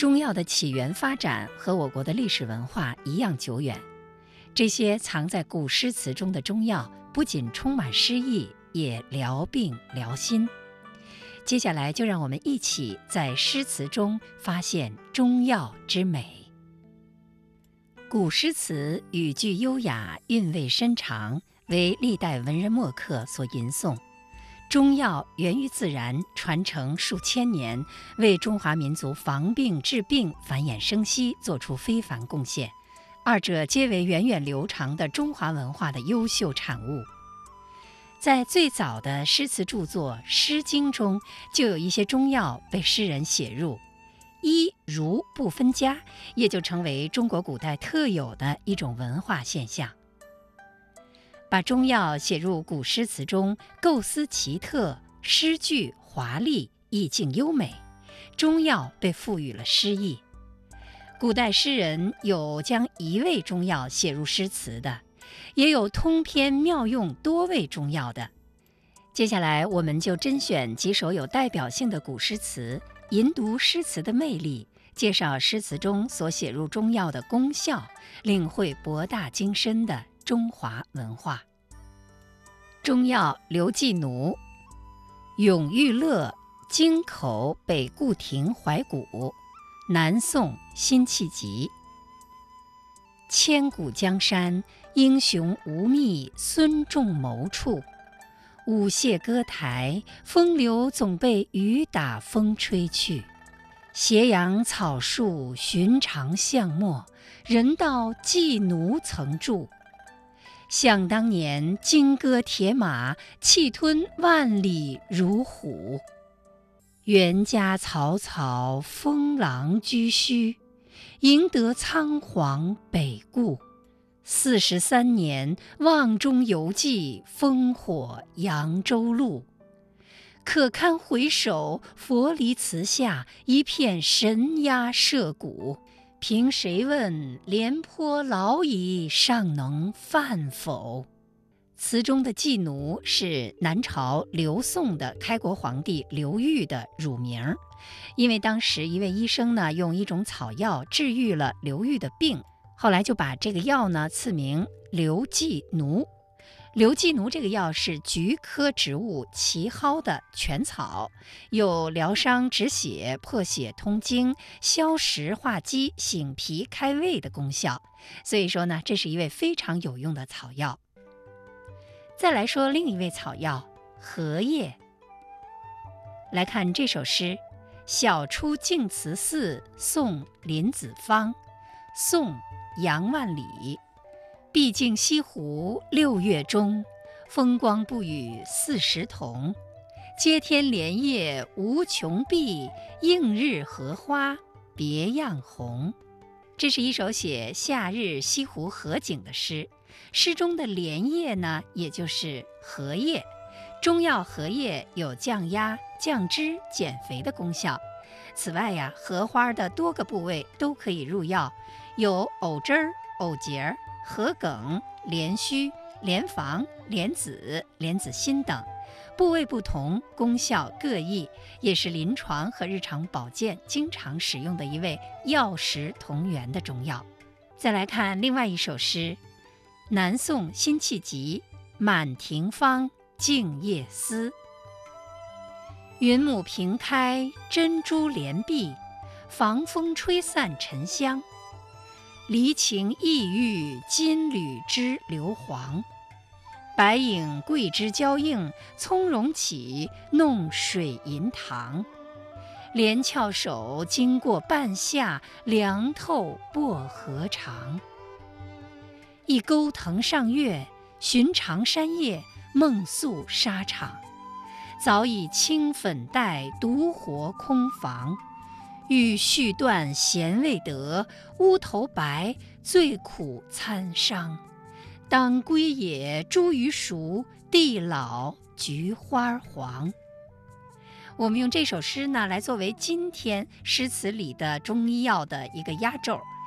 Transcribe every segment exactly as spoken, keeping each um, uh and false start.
中药的起源发展和我国的历史文化一样久远。这些藏在古诗词中的中药，不仅充满诗意，也疗病疗心。接下来就让我们一起在诗词中发现中药之美。古诗词语句优雅，韵味深长，为历代文人墨客所吟诵。中药源于自然，传承数千年，为中华民族防病治病、繁衍生息做出非凡贡献。二者皆为源远流长的中华文化的优秀产物。在最早的诗词著作《诗经》中，就有一些中药被诗人写入，医儒不分家，也就成为中国古代特有的一种文化现象。把中药写入古诗词中，构思奇特，诗句华丽，意境优美，中药被赋予了诗意。古代诗人有将一味中药写入诗词的，也有通篇妙用多味中药的。接下来我们就甄选几首有代表性的古诗词，吟读诗词的魅力，介绍诗词中所写入中药的功效，领会博大精深的中华文化。中药刘季奴，永遇乐，京口北固亭怀古，南宋辛弃疾。千古江山，英雄无觅孙仲谋处，舞榭歌台，风流总被雨打风吹去。斜阳草树，寻常巷陌，人道季奴曾住。想当年，金戈铁马，气吞万里如虎。袁家草草，封狼居胥，赢得仓皇北顾。四十三年，望中犹记，烽火扬州路。可堪回首，佛离祠下，一片神鸦社鼓。凭谁问，廉颇老矣，尚能饭否？词中的季奴是南朝刘宋的开国皇帝刘裕的乳名，因为当时一位医生呢用一种草药治愈了刘裕的病，后来就把这个药呢赐名刘季奴。刘季奴这个药是菊科植物奇蒿的全草，有疗伤止血、破血通经、消食化积、醒脾开胃的功效，所以说呢，这是一味非常有用的草药。再来说另一味草药荷叶。来看这首诗：晓出净慈寺，送林子方。宋杨万里。毕竟西湖六月中，风光不与四时同。接天莲叶无穷碧，映日荷花别样红。这是一首写夏日西湖荷景的诗。诗中的莲叶呢，也就是荷叶。中药荷叶有降压、降脂、减肥的功效。此外呀，荷花的多个部位都可以入药，有藕枝儿、藕节儿、荷梗、莲须、莲房、莲子、莲子心等，部位不同，功效各异，也是临床和日常保健经常使用的一味药食同源的中药。再来看另外一首诗：南宋辛弃疾，满庭芳，静夜思。云母屏开，珍珠帘闭，防风吹散沉香。离情意郁，金缕织流黄。白影桂枝交映，葱茏起，弄水银塘。莲翘手，经过半夏，凉透薄荷长。一钩藤上月，寻常山夜，梦宿沙场。早已青粉黛，独活空房。欲续断弦未得，乌头白，最苦参商。当归也，茱萸熟，地老菊花黄。我们用这首诗呢，来作为今天诗词里的中医药的一个压轴，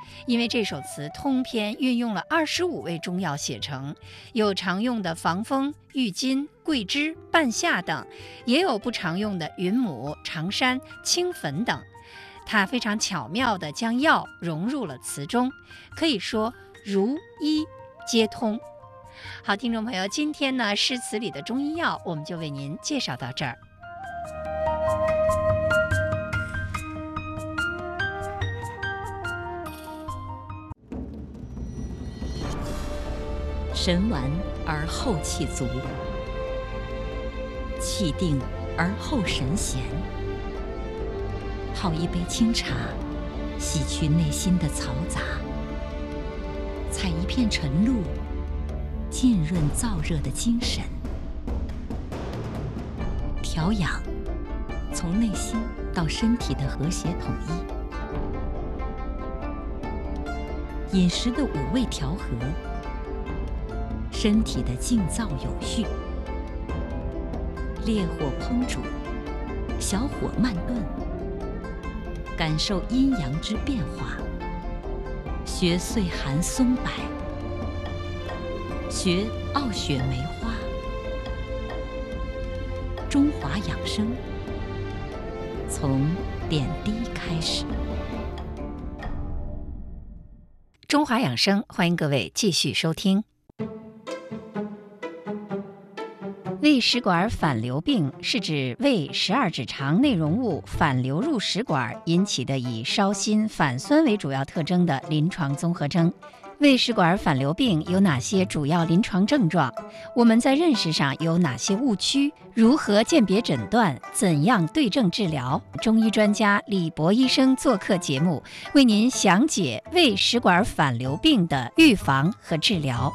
因为这首词通篇运用了二十五味中药写成，有常用的防风、郁金、桂枝、半夏等，也有不常用的云母、长山、青粉等。它非常巧妙地将药融入了词中，可以说如医皆通。好，听众朋友，今天呢诗词里的中医药我们就为您介绍到这儿。 神完而后气足，气定而后神闲。泡一杯清茶，洗去内心的嘈杂；采一片晨露，浸润燥热的精神。调养，从内心到身体的和谐统一；饮食的五味调和，身体的静躁有序。烈火烹煮，小火慢炖，感受阴阳之变化。学岁寒松柏，学傲雪梅花。中华养生，从点滴开始。 中华养生，欢迎各位继续收听。胃食管反流病是指胃十二指肠内容物反流入食管引起的以烧心、反酸为主要特征的临床综合征。胃食管反流病有哪些主要临床症状？我们在认识上有哪些误区？如何鉴别诊断？怎样对症治疗？中医专家李博医生做客节目，为您详解胃食管反流病的预防和治疗。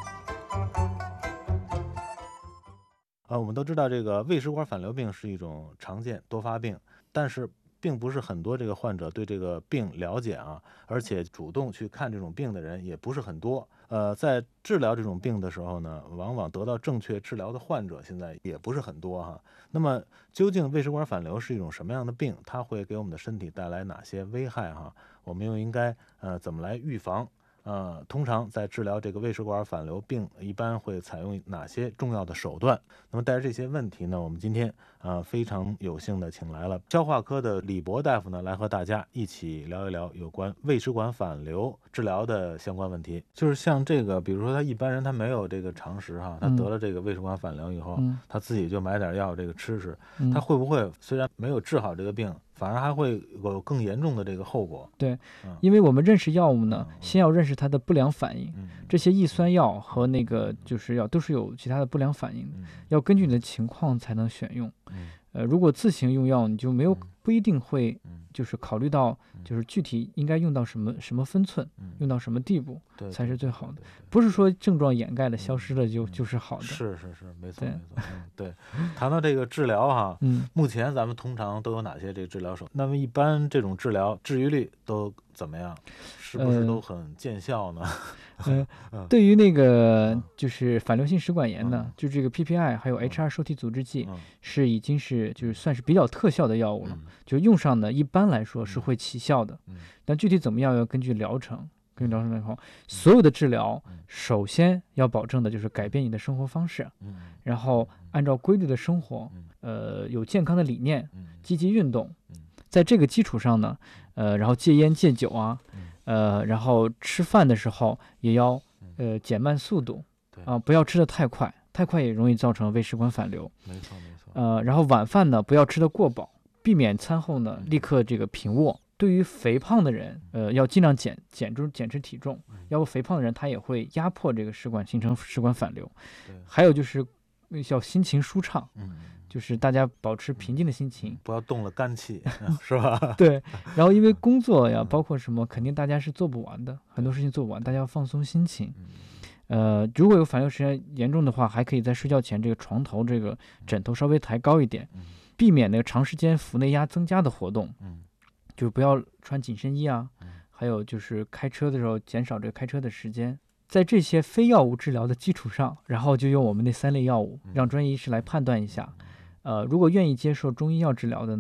呃，我们都知道这个胃食管反流病是一种常见多发病，但是并不是很多这个患者对这个病了解啊，而且主动去看这种病的人也不是很多。呃，在治疗这种病的时候呢，往往得到正确治疗的患者现在也不是很多哈。那么究竟胃食管反流是一种什么样的病？它会给我们的身体带来哪些危害哈？我们又应该呃怎么来预防？呃，通常在治疗这个胃食管反流病，一般会采用哪些重要的手段？那么带着这些问题呢，我们今天呃非常有幸的请来了消化科的李博大夫呢，来和大家一起聊一聊有关胃食管反流治疗的相关问题。就是像这个，比如说他一般人他没有这个常识哈，他得了这个胃食管反流以后，嗯、他自己就买点药这个吃吃，嗯、他会不会虽然没有治好这个病，反而还会有更严重的这个后果？ 对，嗯、因为我们认识药物呢，嗯、先要认识它的不良反应。嗯、这些抑酸药和那个就是药都是有其他的不良反应的，嗯、要根据你的情况才能选用。嗯、呃，如果自行用药，你就没有、嗯、不一定会就是考虑到就是具体应该用到什么什么分寸，嗯、用到什么地步才是最好的。不是说症状掩盖了、消失了就、嗯、就是好的。 是是是，没错没错。嗯，对。谈到这个治疗哈，嗯，目前咱们通常都有哪些这个治疗手段？那么一般这种治疗治愈率都怎么样？是不是都很见效呢？ 呃，嗯、对于那个就是反流性食管炎呢，嗯、就这个 P P I 还有 H R 受体阻滞剂、嗯、是已经是就是算是比较特效的药物了，嗯、就用上呢一般来说是会起效的，嗯、但具体怎么样要根据疗程。根据疗程来后，所有的治疗首先要保证的就是改变你的生活方式，嗯、然后按照规律的生活，呃，有健康的理念，积极运动，在这个基础上呢，呃，然后戒烟戒酒啊，呃，然后吃饭的时候也要呃减慢速度，啊、呃，不要吃得太快，太快也容易造成胃食管反流。 没错没错。 呃，然后晚饭呢不要吃得过饱，避免餐后呢立刻这个平卧。对于肥胖的人，呃，要尽量减减住减脂体重，要不肥胖的人他也会压迫这个食管，形成食管反流。还有就是要心情舒畅，嗯、就是大家保持平静的心情， 不要动了肝气，是吧？ 对。然后因为工作呀，包括什么，肯定大家是做不完的，很多事情做不完，大家要放松心情。呃，如果有反流时间严重的话，还可以在睡觉前这个床头这个枕头稍微抬高一点，避免那个长时间腹内压增加的活动。嗯。就是不要穿紧身衣啊，还有就是开车的时候减少这个开车的时间。在这些非药物治疗的基础上，然后就用我们那三类药物，让专业医师来判断一下。呃，如果愿意接受中医药治疗的呢，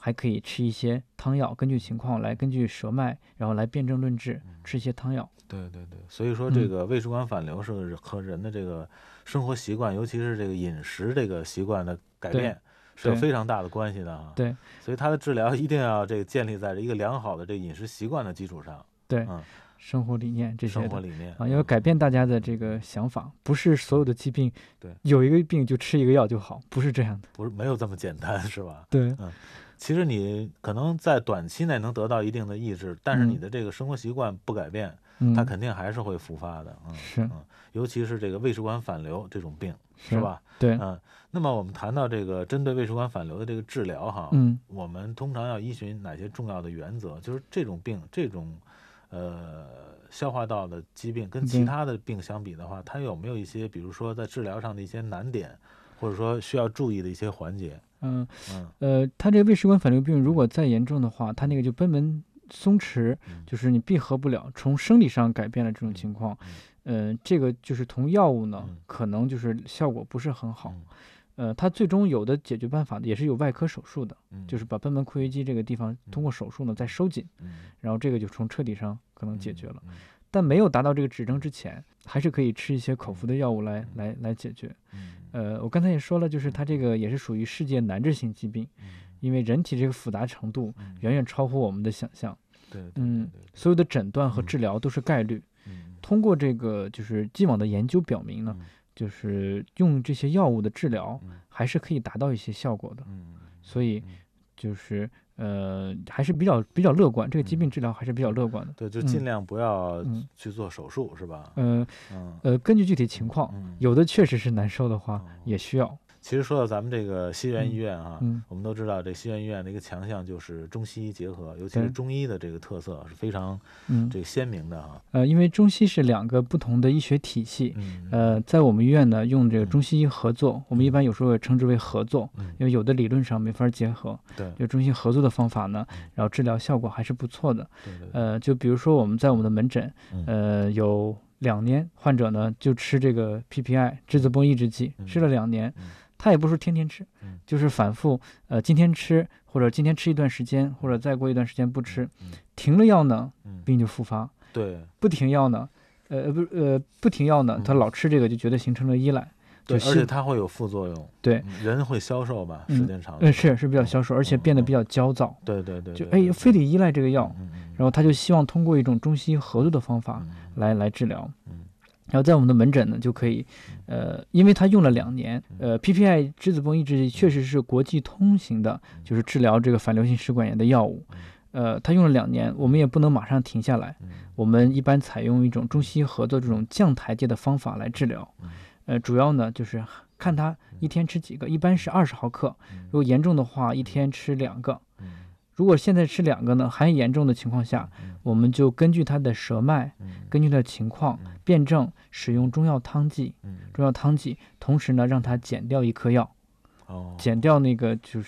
还可以吃一些汤药，根据情况来根据舌脉，然后来辨证论治，吃一些汤药。 对对对，所以说这个胃食管反流是和人的这个生活习惯，尤其是这个饮食这个习惯的改变是有非常大的关系的啊。 对， 所以它的治疗一定要这个建立在一个良好的这个饮食习惯的基础上。 对， 嗯， 生活理念这些的生活理念啊，要改变大家的这个想法，不是所有的疾病， 对， 有一个病就吃一个药就好，不是这样的， 不是没有这么简单，是吧？ 对， 嗯。其实你可能在短期内能得到一定的抑制，但是你的这个生活习惯不改变， 嗯、 它肯定还是会复发的。嗯， 是， 嗯，尤其是这个胃食管反流这种病，是, 是吧？ 对， 嗯。那么我们谈到这个针对胃食管反流的这个治疗，哈， 嗯， 我们通常要依循哪些重要的原则？就是这种病，这种呃消化道的疾病跟其他的病相比的话，它有没有一些，比如说在治疗上的一些难点，或者说需要注意的一些环节？ 嗯呃，它这个胃食管反流病如果再严重的话，它那个就贲门松弛，就是你闭合不了，从生理上改变了这种情况，呃，这个就是同药物呢，可能就是效果不是很好。呃，它最终有的解决办法也是有外科手术的，就是把贲门括约肌这个地方通过手术呢再收紧，然后这个就从彻底上可能解决了。但没有达到这个指征之前，还是可以吃一些口服的药物来来来解决。呃，我刚才也说了，就是它这个也是属于世界难治性疾病，因为人体这个复杂程度远远超乎我们的想象。 对， 嗯，所有的诊断和治疗都是概率。通过这个就是既往的研究表明呢，就是用这些药物的治疗还是可以达到一些效果的。所以就是呃还是比较比较乐观，这个疾病治疗还是比较乐观的。 对，就尽量不要去做手术，嗯、是吧？ 呃呃，根据具体情况， 嗯、 有的确实是难受的话，嗯、也需要。 其实说到咱们这个西园医院啊， 嗯、 我们都知道这西园医院的一个强项就是中西医结合，尤其是中医的这个特色是非常这个鲜明的啊。 呃，因为中西是两个不同的医学体系， 嗯、 呃，在我们医院呢用这个中西医合作，嗯、我们一般有时候也称之为合作， 嗯、 因为有的理论上没法结合， 对， 就中西合作的方法呢，然后治疗效果还是不错的。 对对对， 呃，就比如说我们在我们的门诊，呃，有两年患者呢就吃这个 P P I 质子泵抑制剂，吃了两年。他也不是天天吃，就是反复，呃，今天吃或者今天吃一段时间，或者再过一段时间不吃，停了药呢，病就复发。 对， 不停药呢，呃不呃不停药呢，他老吃这个就觉得形成了依赖。 对，而且它会有副作用。 对， 人会消瘦吧，时间长了。 嗯，是是比较消瘦，而且变得比较焦躁。 对对对， 就哎非得依赖这个药，然后他就希望通过一种中西医合作的方法来来治疗。然后在我们的门诊呢，就可以，呃，因为他用了两年，呃 ，P P I 质子泵抑制剂确实是国际通行的，就是治疗这个反流性食管炎的药物，呃，他用了两年，我们也不能马上停下来，我们一般采用一种中西医合作这种降台阶的方法来治疗，呃，主要呢就是看他一天吃几个，一般是二十毫克，如果严重的话，一天吃两个。如果现在吃两个呢，还严重的情况下，我们就根据他的舌脉，根据他的情况辩证使用中药汤剂，中药汤剂，同时呢让他减掉一颗药， 哦， 减掉那个就是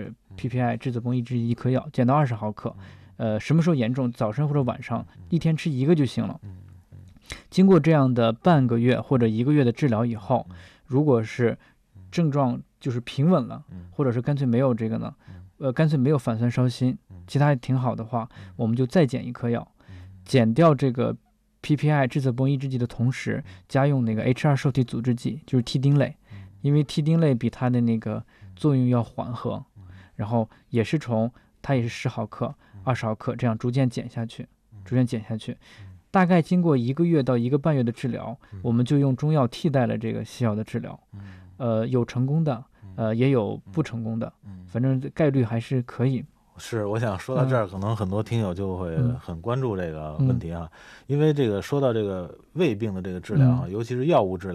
P P I 质子泵抑制剂一颗药，减到二十毫克，呃，什么时候严重，早晨或者晚上一天吃一个就行了。经过这样的半个月或者一个月的治疗以后，如果是症状就是平稳了，或者是干脆没有这个呢？呃，干脆没有反酸烧心，其他也挺好的话，我们就再减一颗药，减掉这个 P P I 质子泵抑制剂的同时，加用那个 H 二受体阻滞剂，就是替丁类，因为替丁类比它的那个作用要缓和，然后也是从它也是十毫克、二十毫克这样逐渐减下去，逐渐减下去，大概经过一个月到一个半月的治疗，我们就用中药替代了这个西药的治疗，呃，有成功的。呃，也有不成功的，反正概率还是可以。 是，我想说到这儿，可能很多听友就会很关注这个问题啊，因为这个说到这个胃病的这个治疗啊，尤其是药物治疗。